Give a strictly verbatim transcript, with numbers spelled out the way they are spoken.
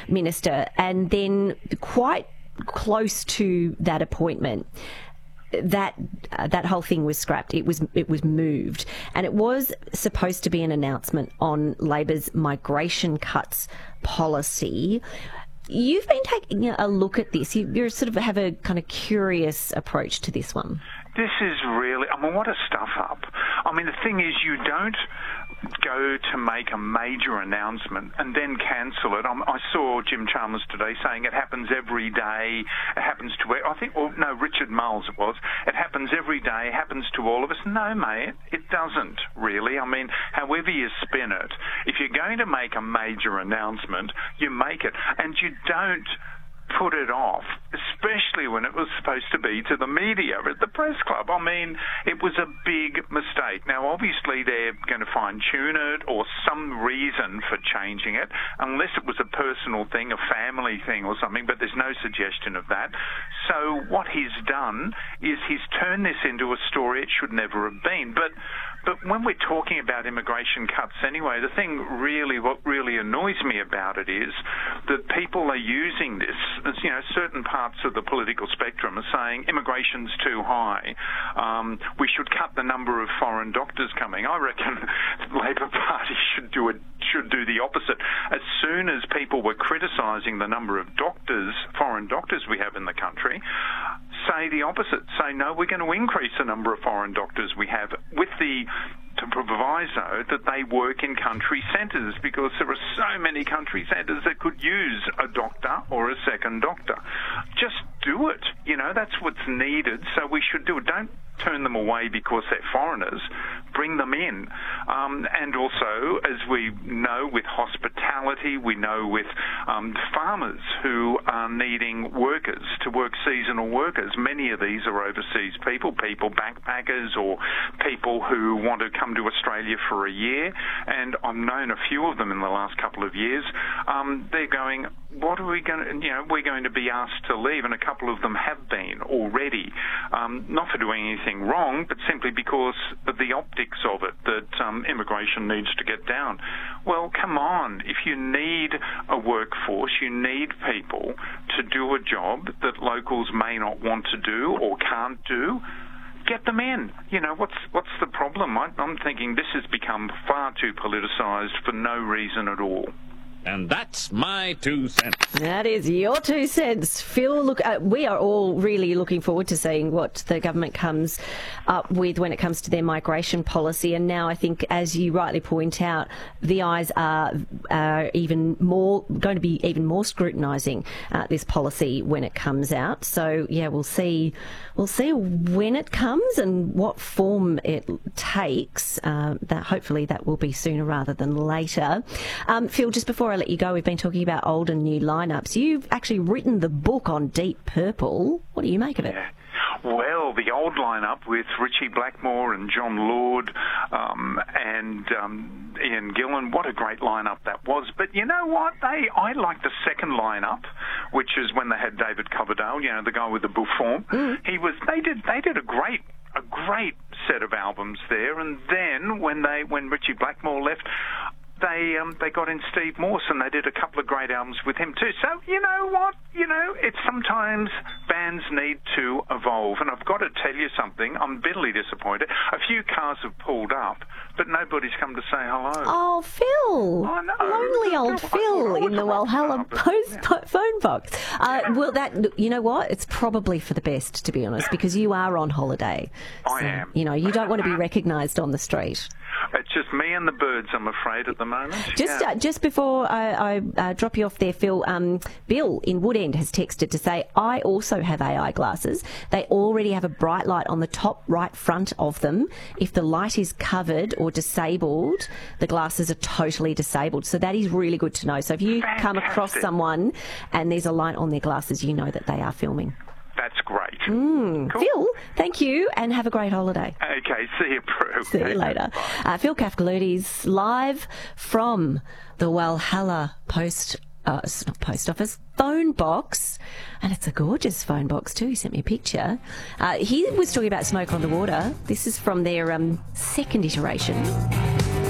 minister, and then quite close to that appointment, that uh, that whole thing was scrapped. It was it was moved, and it was supposed to be an announcement on Labor's migration cuts policy. You've been taking a look at this. You you sort of have a kind of curious approach to this one. This is really, I mean, what a stuff up. I mean, the thing is, you don't go to make a major announcement and then cancel it. Um, I saw Jim Chalmers today saying it happens every day. It happens to, I think, or no, Richard Mull's it was. It happens every day. It happens to all of us. No, mate, it doesn't really. I mean, however you spin it, if you're going to make a major announcement, you make it, and you don't put it off, especially when it was supposed to be to the media at the press club. I mean, it was a big mistake. Now, obviously, they're going to fine-tune it or some reason for changing it, unless it was a personal thing, a family thing or something, but there's no suggestion of that. So what he's done is he's turned this into a story it should never have been. But But when we're talking about immigration cuts anyway, the thing really, what really annoys me about it is that people are using this, as, you know, certain parts of the political spectrum are saying immigration's too high. Um, we should cut the number of foreign doctors coming. I reckon the Labor Party should do it, should do the opposite. As soon as people were criticising the number of doctors, foreign doctors we have in the country, say the opposite. Say, no, we're going to increase the number of foreign doctors we have with the to proviso that they work in country centres, because there are so many country centres that could use a doctor or a second doctor. Just do it. You know, that's what's needed, so we should do it. Don't turn them away because they're foreigners. Bring them in. Um, and also, as we know with hospitality, we know with um, farmers who are needing workers to work, seasonal workers. Many of these are overseas people, people backpackers or people who want to come to Australia for a year. And I've known a few of them in the last couple of years. Um, they're going, what are we going to, you know, we're going to be asked to leave, and a couple of them have been already. Um, not for doing anything wrong, but simply because of the optics of it, that um, immigration needs to get down. Well, come on. If you need a workforce, you need people to do a job that locals may not want to do or can't do. Get them in. You know, what's what's the problem? I, I'm thinking this has become far too politicised for no reason at all. And that's my two cents. That is your two cents. Phil, look, uh, we are all really looking forward to seeing what the government comes up with when it comes to their migration policy. And now I think, as you rightly point out, the eyes are uh, even more going to be even more scrutinising uh, this policy when it comes out. So, yeah, we'll see. We'll see when it comes and what form it takes. Uh, that hopefully that will be sooner rather than later. Um, Phil, just before I let you go, we've been talking about old and new lineups. You've actually written the book on Deep Purple. What do you make of it? Yeah. Well, the old lineup with Richie Blackmore and John Lord um, and um, Ian Gillan, what a great lineup that was. But you know what? They, I like the second lineup, which is when they had David Coverdale, you know, the guy with the Buffon. Mm. He was. They did. They did a great. a great set of albums there. And then when they when Richie Blackmore left, they um, they got in Steve Morse, and they did a couple of great albums with him too. So, you know what? You know, it's sometimes bands need to evolve. And I've got to tell you something. I'm bitterly disappointed. A few cars have pulled up, but nobody's come to say hello. Oh, Phil. I know. Lonely old I Phil in the Walhalla post yeah. phone box. Uh, yeah. Well, that, you know what? It's probably for the best, to be honest, because you are on holiday. I so, am. You know, you don't want to be recognised on the street. It's just me and the birds, I'm afraid, at the moment. Just yeah. uh, just before I, I uh, drop you off there, Phil, um, Bill in Woodend has texted to say, I also have A I glasses. They already have a bright light on the top right front of them. If the light is covered or disabled, the glasses are totally disabled. So that is really good to know. So if you Fantastic. come across someone and there's a light on their glasses, you know that they are filming. That's great. Mm. Cool. Phil, thank you and have a great holiday. Okay, see you, Prue. See you later. Uh, Phil Kafkaloutis live from the Walhalla Post, uh, not post office, phone box. And it's a gorgeous phone box too. He sent me a picture. Uh, he was talking about Smoke on the Water. This is from their um, second iteration.